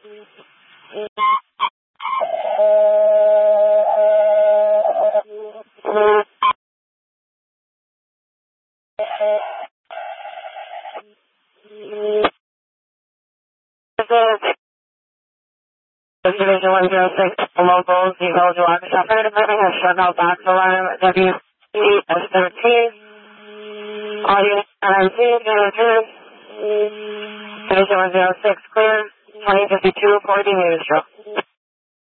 Division 106, locals, you hold your Waukesha Fire Department has struck out box alarm WES13. All units RMC is going to return. Division 106, clear. 2052, reporting news,